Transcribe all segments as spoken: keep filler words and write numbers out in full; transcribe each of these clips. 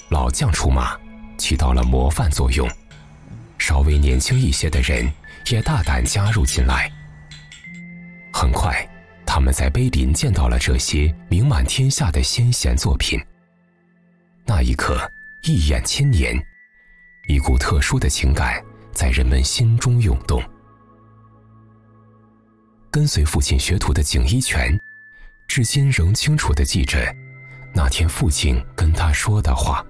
老将出马，起到了模范作用。稍微年轻一些的人也大胆加入进来。很快，他们在碑林见到了这些名满天下的先贤作品。那一刻，一眼千年，一股特殊的情感在人们心中涌动。跟随父亲学徒的景一泉，至今仍清楚地记着那天父亲跟他说的话。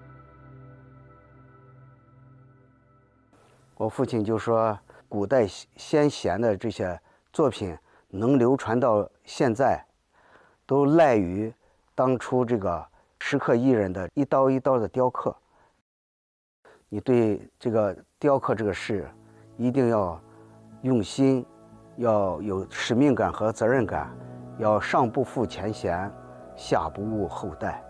我父亲就说，古代先贤的这些作品能流传到现在，都赖于当初这个石刻艺人的一刀一刀的雕刻。你对这个雕刻这个事，一定要用心，要有使命感和责任感，要上不负前贤，下不误后代。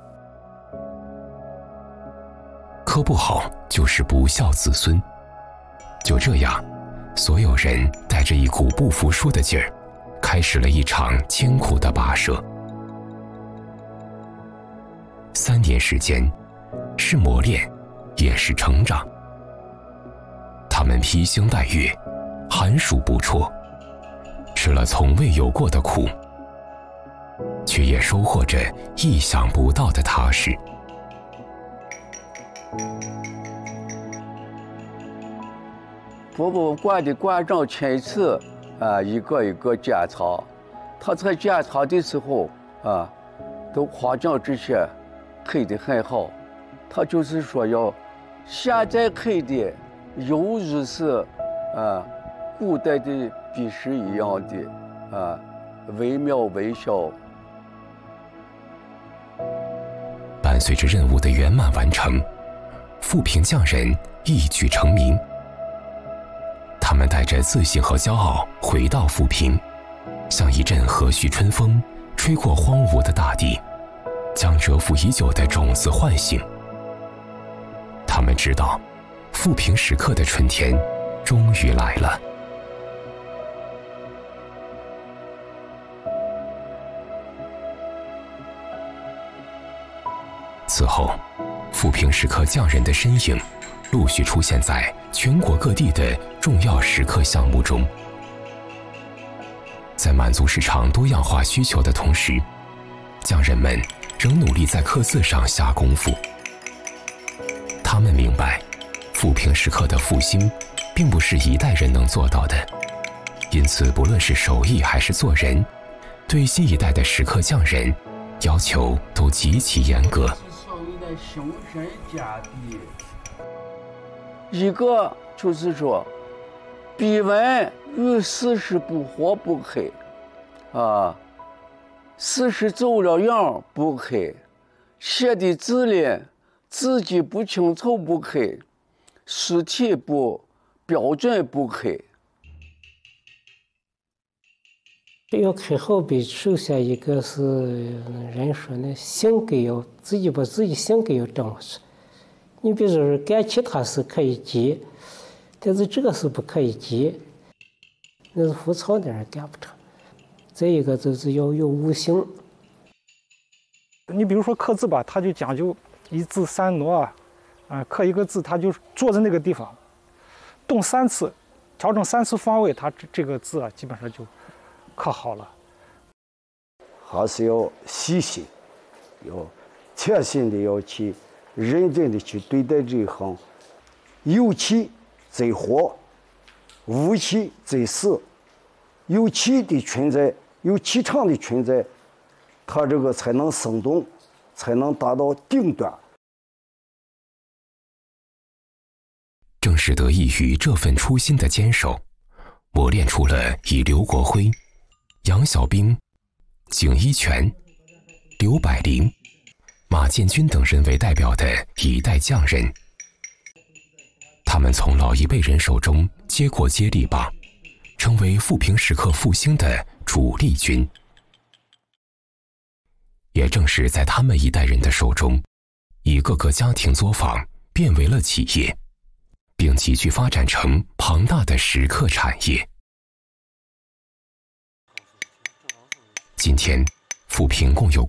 刻不好就是不孝子孙。就这样，所有人带着一股不服输的劲儿，开始了一场艰苦的跋涉。三年时间，是磨练，也是成长。他们披星戴月，寒暑不辍，吃了从未有过的苦，却也收获着意想不到的踏实。 博物馆的馆长亲自啊一个一个检查，他在检查的时候啊，都夸奖这些刻得很好。他就是说要现在刻的犹如是啊古代的壁石一样的啊惟妙惟肖。 伴随着任务的圆满完成，富平匠人一举成名。他们带着自信和骄傲回到富平，像一阵和煦春风吹过荒芜的大地，将蛰伏已久的种子唤醒。他们知道，富平石刻的春天终于来了。此后，富平石刻匠人的身影陆续出现在全国各地的重要石刻项目中。在满足市场多样化需求的同时，匠人们仍努力在刻字上下功夫。他们明白，富平石刻的复兴并不是一代人能做到的，因此不论是手艺还是做人，对新一代的石刻匠人要求都极其严格。 雄深加地，一个就是说，笔文与事实不合不黑，啊，事实走了样不黑，写的字呢字迹不清楚不黑，书体不标准不黑。 要刻好笔，首先一个是人说呢，性格要自己把自己性格要正实。你比如说干其他事可以急，但是这个事不可以急，那是浮躁的人干不成。再一个就是要有悟性。 你比如说刻字吧，他就讲究一字三挪啊，啊，刻一个字，他就坐在那个地方，动三次，调整三次方位，他这这个字啊，基本上就刻好了。 还是要细心，要切心的要去认真的去对待这一行。有气则活，无气则死。有气的存在，有气场的存在，它这个才能生动，才能达到顶端。 正是得益于这份初心的坚守，磨练出了以刘国辉、杨小兵、景一泉、刘百灵、马建军等人为代表的一代匠人。他们从老一辈人手中接过接力棒，成为富平石刻复兴的主力军。也正是在他们一代人的手中，一个个家庭作坊变为了企业，并急剧发展成庞大的石刻产业。今天，富平共有